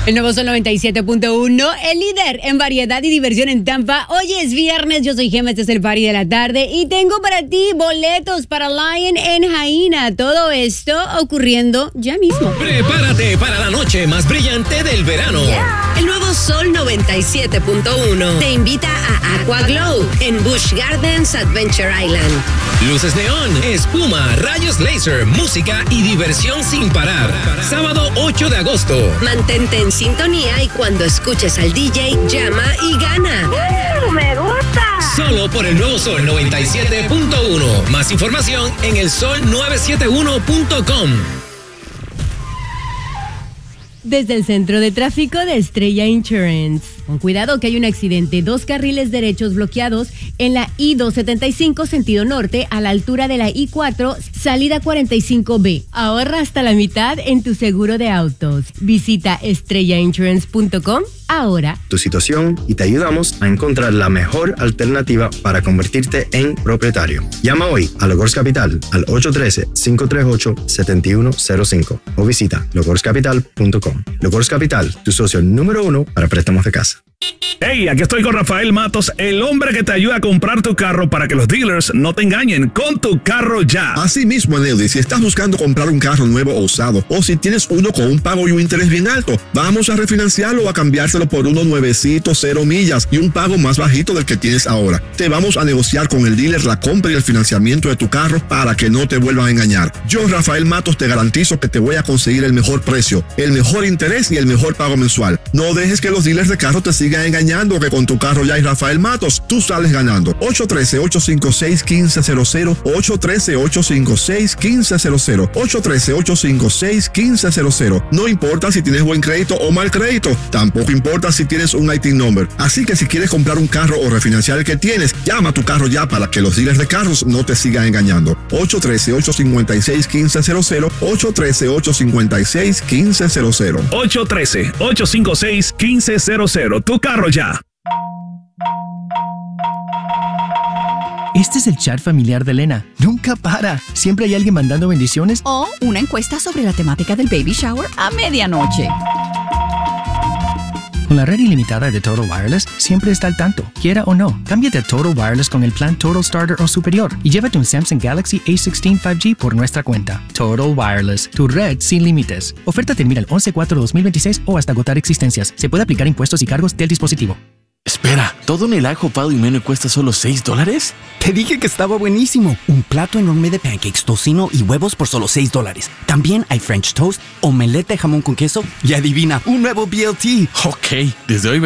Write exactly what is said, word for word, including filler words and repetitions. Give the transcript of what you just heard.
El nuevo Sol noventa y siete punto uno, el líder en variedad y diversión en Tampa. Hoy es viernes, yo soy Gemma, este es el party de la tarde y tengo para ti boletos para Lion en Jaina. Todo esto ocurriendo ya mismo. Prepárate para la noche más brillante del verano. Yeah. El nuevo Sol noventa y siete punto uno te invita a Aqua Glow en Busch Gardens Adventure Island. Luces neón, espuma, rayos láser, música y diversión sin parar. Sábado ocho de agosto. Mantente en sintonía y cuando escuches al D J, llama y gana. Uh, ¡Me gusta! Solo por el nuevo Sol noventa y siete punto uno. Más información en el sol nueve siete uno punto com. Desde el centro de tráfico de Estrella Insurance. Con cuidado que hay un accidente, dos carriles derechos bloqueados en la I doscientos setenta y cinco sentido norte a la altura de la I cuatro, salida cuarenta y cinco B. Ahorra hasta la mitad en tu seguro de autos. Visita estrella insurance punto com ahora. Tu situación y te ayudamos a encontrar la mejor alternativa para convertirte en propietario. Llama hoy a Logos Capital al ocho uno tres, cinco tres ocho, siete uno cero cinco o visita logos capital punto com. Logos Capital, tu socio número uno para préstamos de casa. Hey, aquí estoy con Rafael Matos, el hombre que te ayuda a comprar tu carro para que los dealers no te engañen con tu carro ya. Así mismo, Nelly, si estás buscando comprar un carro nuevo o usado, o si tienes uno con un pago y un interés bien alto, vamos a refinanciarlo o a cambiárselo por uno nuevecito, cero millas y un pago más bajito del que tienes ahora. Te vamos a negociar con el dealer la compra y el financiamiento de tu carro para que no te vuelvan a engañar. Yo, Rafael Matos, te garantizo que te voy a conseguir el mejor precio, el mejor interés y el mejor pago mensual. No dejes que los dealers de carro te sigan engañando, que con tu carro ya hay Rafael Matos, tú sales ganando. ocho uno tres, ocho cinco seis, uno cinco cero cero, ocho uno tres, ocho cinco seis, uno cinco cero cero, ocho uno tres, ocho cinco seis, uno cinco cero cero. No importa si tienes buen crédito o mal crédito, tampoco importa si tienes un I T number. Así que si quieres comprar un carro o refinanciar el que tienes, llama a tu carro ya para que los dealers de carros no te sigan engañando. ocho uno tres, ocho cinco seis, uno cinco cero cero, ocho uno tres, ocho cinco seis, uno cinco cero cero. ocho uno tres, ocho cinco seis, uno cinco cero cero. Tu carro ya. Este es el chat familiar de Elena. Nunca para. Siempre hay alguien mandando bendiciones. O una encuesta sobre la temática del baby shower a medianoche. Con la red ilimitada de Total Wireless, siempre está al tanto. Quiera o no, cámbiate a Total Wireless con el plan Total Starter o superior y llévate un Samsung Galaxy A dieciséis cinco G por nuestra cuenta. Total Wireless, tu red sin límites. Oferta termina el once cuatro dos mil veintiséis o hasta agotar existencias. Se puede aplicar impuestos y cargos del dispositivo. Espera, ¿todo en el ajo palo y menú cuesta solo seis dólares? Te dije que estaba buenísimo. Un plato enorme de pancakes, tocino y huevos por solo seis dólares. También hay French toast, omelette de jamón con queso y adivina, un nuevo B L T. Ok, desde hoy